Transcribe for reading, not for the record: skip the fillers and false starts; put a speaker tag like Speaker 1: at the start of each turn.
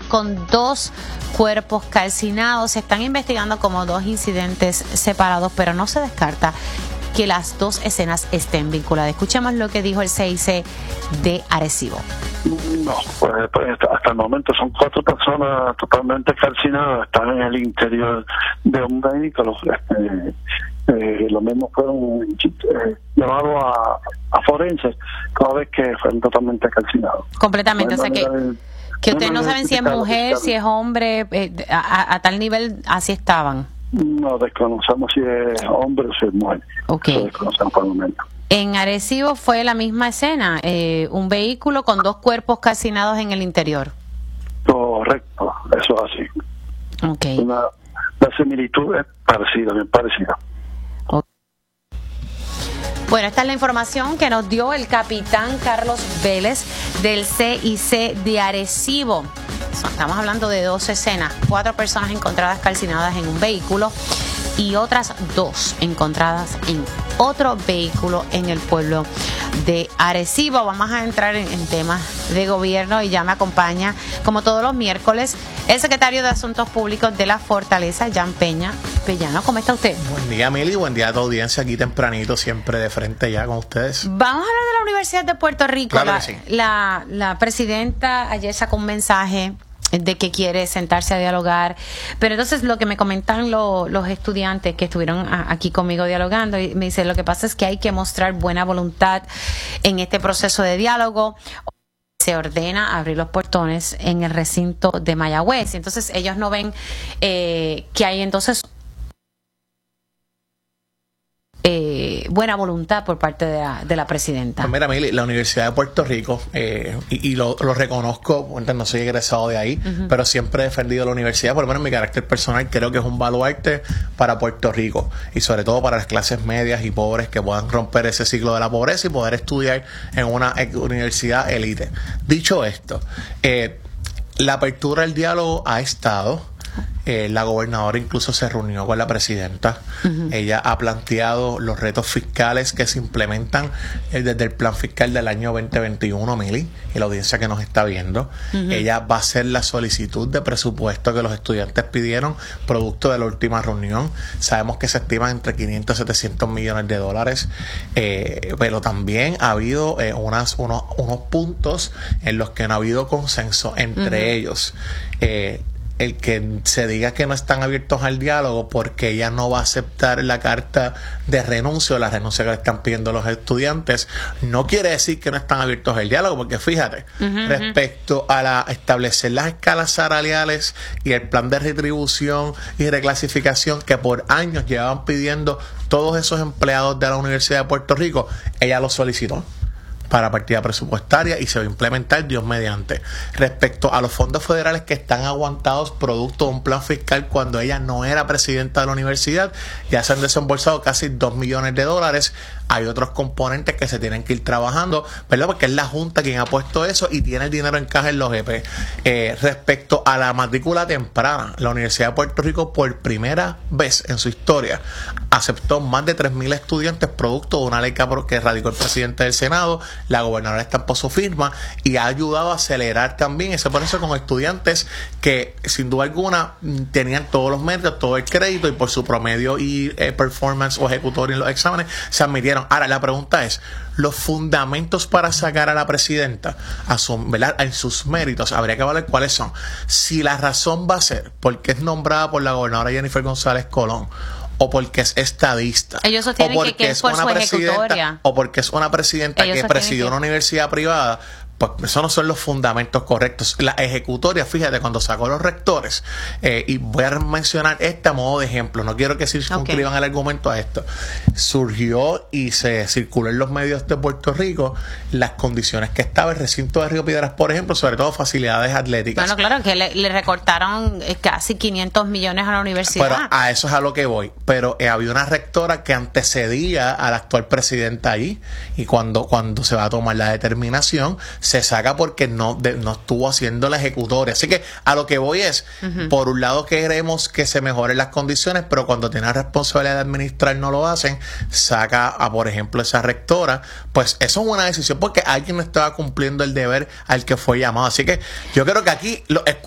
Speaker 1: con 2 cuerpos calcinados. Se están investigando como 2 incidentes separados, pero no se descarta que las 2 escenas estén vinculadas. Escuchemos lo que dijo el CIC de Arecibo.
Speaker 2: No, pues hasta el momento son 4 personas totalmente calcinadas, están en el interior de un vehículo. Los mismos fueron llevados a forense cada vez que fueron totalmente calcinados.
Speaker 1: Completamente, o sea que ustedes no saben si es mujer, si es hombre, a tal nivel así estaban.
Speaker 2: No desconocemos si es hombre o si es mujer.
Speaker 1: Okay.
Speaker 2: Eso desconocemos por el momento.
Speaker 1: En Arecibo fue la misma escena, un vehículo con 2 cuerpos calcinados en el interior.
Speaker 2: Correcto, eso es así.
Speaker 1: Okay.
Speaker 2: La similitud es parecida, bien parecida.
Speaker 1: Okay. Bueno, esta es la información que nos dio el capitán Carlos Vélez del CIC de Arecibo. Estamos hablando de 2 escenas, 4 personas encontradas calcinadas en un vehículo y otras 2 encontradas en otro vehículo en el pueblo de Arecibo. Vamos a entrar en temas de gobierno y ya me acompaña, como todos los miércoles, el secretario de Asuntos Públicos de la Fortaleza, Jan Peña. Pellano, ¿cómo está usted?
Speaker 3: Buen día, Mili, buen día a tu audiencia aquí tempranito, siempre de frente ya con ustedes.
Speaker 1: Vamos a hablar de la Universidad de Puerto Rico.
Speaker 3: Claro que sí.
Speaker 1: La presidenta ayer sacó un mensaje de que quiere sentarse a dialogar, pero entonces lo que me comentan los estudiantes que estuvieron aquí conmigo dialogando, y me dicen, lo que pasa es que hay que mostrar buena voluntad en este proceso de diálogo. Se ordena abrir los portones en el recinto de Mayagüez, entonces ellos no ven que hay entonces buena voluntad por parte de la presidenta.
Speaker 3: Pues mira, Mili, la Universidad de Puerto Rico, y lo reconozco, no soy egresado de ahí, pero siempre he defendido la universidad, por lo menos en mi carácter personal, creo que es un baluarte para Puerto Rico y sobre todo para las clases medias y pobres que puedan romper ese ciclo de la pobreza y poder estudiar en una universidad élite. Dicho esto, la apertura del diálogo ha estado. La gobernadora incluso se reunió con la presidenta. Ella ha planteado los retos fiscales que se implementan desde el plan fiscal del año 2021, Mili, y la audiencia que nos está viendo. Ella va a hacer la solicitud de presupuesto que los estudiantes pidieron, producto de la última reunión. Sabemos que se estiman entre 500 y 700 millones de dólares, pero también ha habido unos puntos en los que no ha habido consenso entre ellos. El que se diga que no están abiertos al diálogo porque ella no va a aceptar la carta de renuncia o la renuncia que le están pidiendo los estudiantes, no quiere decir que no están abiertos al diálogo, porque fíjate, respecto a establecer las escalas salariales y el plan de retribución y reclasificación que por años llevaban pidiendo todos esos empleados de la Universidad de Puerto Rico, ella lo solicitó para partida presupuestaria y se va a implementar, Dios mediante. Respecto a los fondos federales que están aguantados producto de un plan fiscal cuando ella no era presidenta de la universidad, ya se han desembolsado casi 2 millones de dólares. Hay otros componentes que se tienen que ir trabajando, ¿verdad? Porque es la Junta quien ha puesto eso y tiene el dinero en caja en los EP. Respecto a la matrícula temprana, la Universidad de Puerto Rico por primera vez en su historia aceptó más de 3,000 estudiantes producto de una ley que radicó el presidente del Senado. La gobernadora estampó su firma y ha ayudado a acelerar también ese proceso con estudiantes que sin duda alguna tenían todos los méritos, todo el crédito y por su promedio y performance o ejecutoria en los exámenes se admitieron. Ahora la pregunta es, los fundamentos para sacar a la presidenta en sus méritos, habría que ver cuáles son. Si la razón va a ser porque es nombrada por la gobernadora Jennifer González Colón, o porque es estadista,
Speaker 1: ellos sostienen
Speaker 3: o porque
Speaker 1: es por su ejecutoria,
Speaker 3: o porque es una presidenta que presidió una universidad privada, pues esos no son los fundamentos correctos. La ejecutoria, fíjate, cuando sacó los rectores, y voy a mencionar a modo de ejemplo, no quiero que circunscriban el argumento a esto, surgió y se circuló en los medios de Puerto Rico las condiciones que estaba el recinto de Río Piedras, por ejemplo, sobre todo facilidades atléticas.
Speaker 1: Bueno, claro, que le recortaron casi 500 millones a la universidad.
Speaker 3: Pero a eso es a lo que voy. Pero había una rectora que antecedía a la actual presidenta allí, y cuando se va a tomar la determinación, se saca porque no estuvo haciendo la ejecutoria. Así que a lo que voy es, por un lado queremos que se mejoren las condiciones, pero cuando tienen la responsabilidad de administrar no lo hacen, saca a, por ejemplo, esa rectora. Pues eso es una decisión porque alguien no estaba cumpliendo el deber al que fue llamado. Así que yo creo que aquí